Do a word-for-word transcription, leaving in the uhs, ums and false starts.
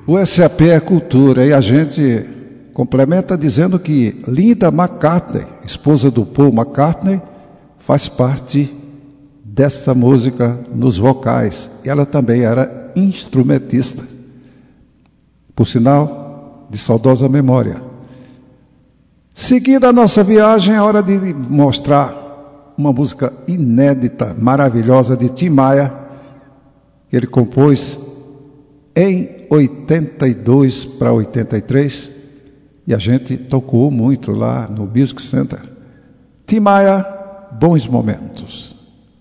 O S A P é cultura e a gente complementa dizendo que Linda McCartney, esposa do Paul McCartney, faz parte dessa música nos vocais. Ela também era instrumentista, por sinal de saudosa memória. Seguida a nossa viagem, é hora de mostrar uma música inédita, maravilhosa de Tim Maia, que ele compôs em oitenta e dois para oitenta e três, e a gente tocou muito lá no Music Center. Tim Maia, Bons Momentos.